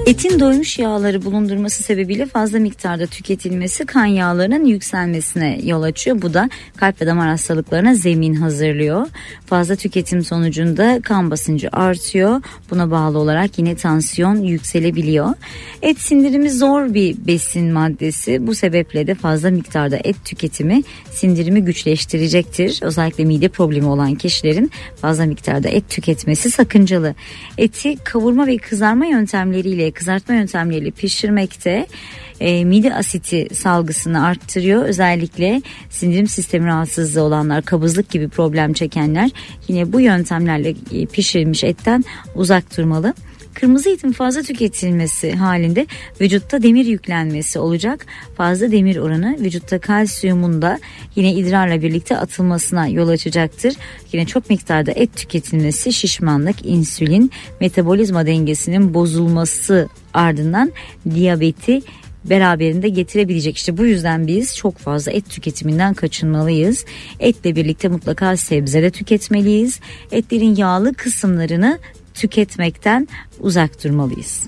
Etin doymuş yağları bulundurması sebebiyle fazla miktarda tüketilmesi kan yağlarının yükselmesine yol açıyor. Bu da kalp ve damar hastalıklarına zemin hazırlıyor. Fazla tüketim sonucunda kan basıncı artıyor. Buna bağlı olarak yine tansiyon yükselebiliyor. Et sindirimi zor bir besin maddesi. Bu sebeple de fazla miktarda et tüketimi sindirimi güçleştirecektir. Özellikle mide problemi olan kişilerin fazla miktarda et tüketmesi sakıncalı. Eti kavurma ve kızartma yöntemleriyle pişirmekte mide asiti salgısını arttırıyor. Özellikle sindirim sistemi rahatsızlığı olanlar, kabızlık gibi problem çekenler yine bu yöntemlerle pişirilmiş etten uzak durmalı. Kırmızı etin fazla tüketilmesi halinde vücutta demir yüklenmesi olacak. Fazla demir oranı vücutta kalsiyumun da yine idrarla birlikte atılmasına yol açacaktır. Yine çok miktarda et tüketilmesi şişmanlık, insülin, metabolizma dengesinin bozulması ardından diyabeti beraberinde getirebilecek. İşte bu yüzden biz çok fazla et tüketiminden kaçınmalıyız. Etle birlikte mutlaka sebze de tüketmeliyiz. Etlerin yağlı kısımlarını tüketmekten uzak durmalıyız.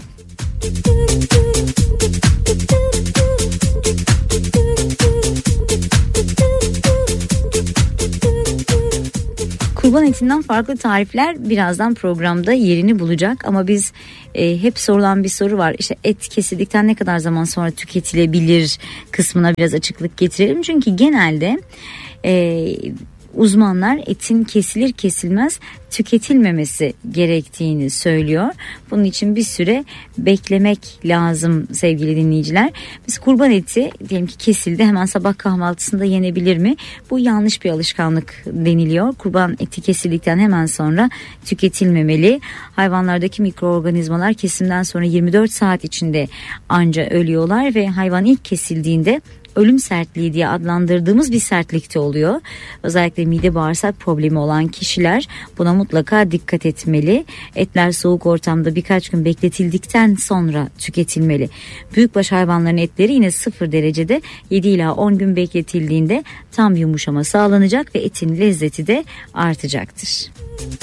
Kurban etinden farklı tarifler birazdan programda yerini bulacak ama biz hep sorulan bir soru var. İşte et kesildikten ne kadar zaman sonra tüketilebilir kısmına biraz açıklık getirelim. Çünkü genelde uzmanlar etin kesilir kesilmez tüketilmemesi gerektiğini söylüyor. Bunun için bir süre beklemek lazım sevgili dinleyiciler. Biz kurban eti diyelim ki kesildi, hemen sabah kahvaltısında yenebilir mi? Bu yanlış bir alışkanlık deniliyor. Kurban eti kesildikten hemen sonra tüketilmemeli. Hayvanlardaki mikroorganizmalar kesimden sonra 24 saat içinde anca ölüyorlar ve hayvan ilk kesildiğinde ölüm sertliği diye adlandırdığımız bir sertlikte oluyor. Özellikle mide bağırsak problemi olan kişiler buna mutlaka dikkat etmeli. Etler soğuk ortamda birkaç gün bekletildikten sonra tüketilmeli. Büyükbaş hayvanların etleri yine 0 derecede 7 ila 10 gün bekletildiğinde tam yumuşama sağlanacak ve etin lezzeti de artacaktır.